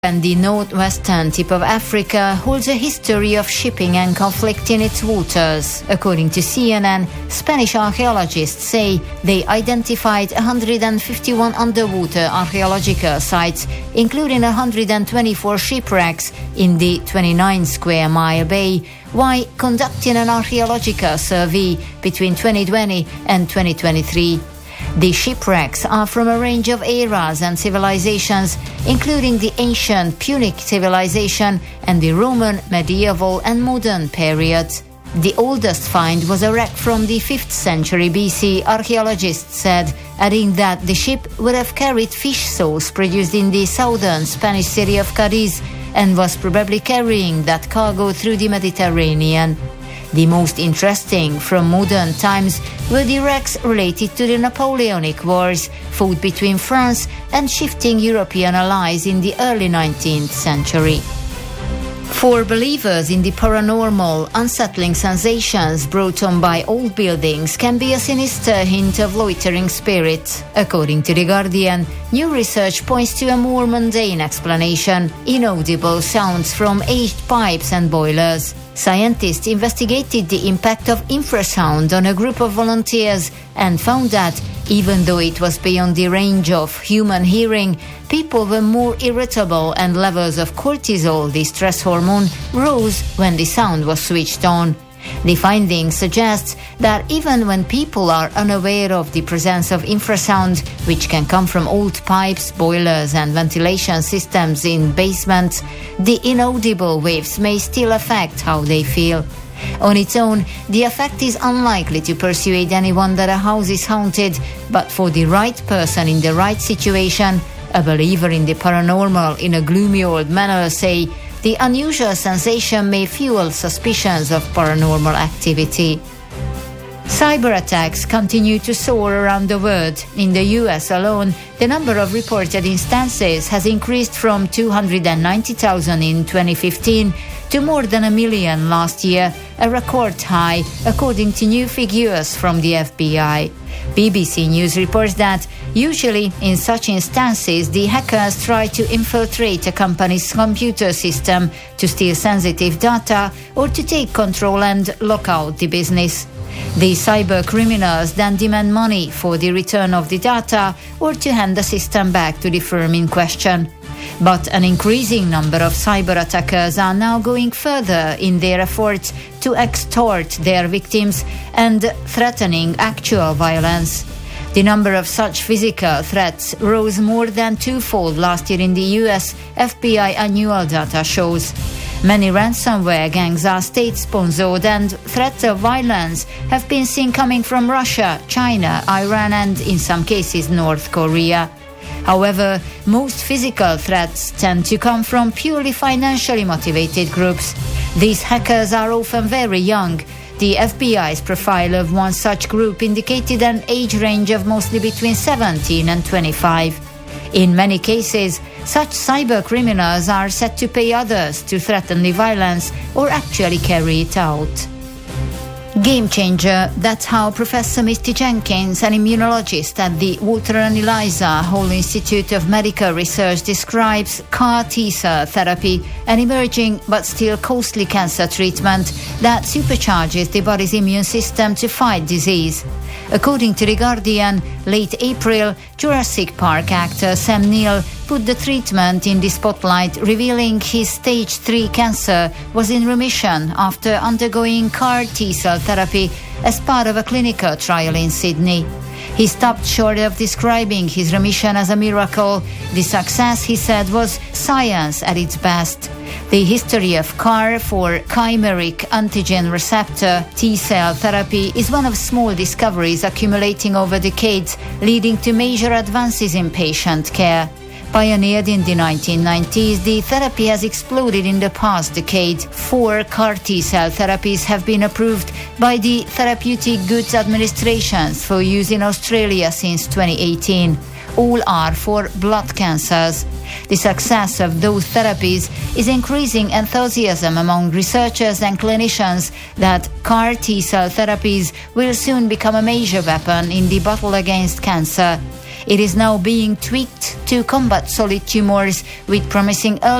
And the northwestern tip of Africa holds a history of shipping and conflict in its waters. According to CNN, Spanish archaeologists say they identified 151 underwater archaeological sites, including 124 shipwrecks in the 29-square-mile bay, while conducting an archaeological survey between 2020 and 2023. The shipwrecks are from a range of eras and civilizations, including the ancient Punic civilization and the Roman, medieval and modern periods. The oldest find was a wreck from the 5th century BC, archaeologists said, adding that the ship would have carried fish sauce produced in the southern Spanish city of Cadiz and was probably carrying that cargo through the Mediterranean. The most interesting from modern times were the wrecks related to the Napoleonic Wars fought between France and shifting European allies in the early 19th century. For believers in the paranormal, unsettling sensations brought on by old buildings can be a sinister hint of loitering spirits. According to The Guardian, new research points to a more mundane explanation: inaudible sounds from aged pipes and boilers. Scientists investigated the impact of infrasound on a group of volunteers and found that, even though it was beyond the range of human hearing, people were more irritable and levels of cortisol, the stress hormone, rose when the sound was switched on. The finding suggests that even when people are unaware of the presence of infrasound, which can come from old pipes, boilers and ventilation systems in basements, the inaudible waves may still affect how they feel. On its own, the effect is unlikely to persuade anyone that a house is haunted, but for the right person in the right situation, a believer in the paranormal in a gloomy old manner say, the unusual sensation may fuel suspicions of paranormal activity. Cyber attacks continue to soar around the world. In the US alone, the number of reported instances has increased from 290,000 in 2015 to more than 1 million last year, a record high, according to new figures from the FBI. BBC News reports that usually in such instances the hackers try to infiltrate a company's computer system to steal sensitive data or to take control and lock out the business. The cyber criminals then demand money for the return of the data or to hand the system back to the firm in question. But an increasing number of cyber attackers are now going further in their efforts to extort their victims and threatening actual violence. The number of such physical threats rose more than twofold last year in the US, FBI annual data shows. Many ransomware gangs are state-sponsored and threats of violence have been seen coming from Russia, China, Iran and, in some cases, North Korea. However, most physical threats tend to come from purely financially motivated groups. These hackers are often very young. The FBI's profile of one such group indicated an age range of mostly between 17 and 25. In many cases, such cyber criminals are set to pay others to threaten the violence or actually carry it out. Game changer, that's how Professor Misty Jenkins, an immunologist at the Walter and Eliza Hall Institute of Medical Research, describes CAR T-cell therapy, an emerging but still costly cancer treatment that supercharges the body's immune system to fight disease. According to The Guardian, late April, Jurassic Park actor Sam Neill put the treatment in the spotlight, revealing his stage 3 cancer was in remission after undergoing CAR T-cell therapy as part of a clinical trial in Sydney. He stopped short of describing his remission as a miracle. The success, he said, was science at its best. The history of CAR, for chimeric antigen receptor T-cell therapy, is one of small discoveries accumulating over decades, leading to major advances in patient care. Pioneered in the 1990s, the therapy has exploded in the past decade. 4 CAR T-cell therapies have been approved by the Therapeutic Goods Administrations for use in Australia since 2018. All are for blood cancers. The success of those therapies is increasing enthusiasm among researchers and clinicians that CAR T-cell therapies will soon become a major weapon in the battle against cancer. It is now being tweaked to combat solid tumors with promising early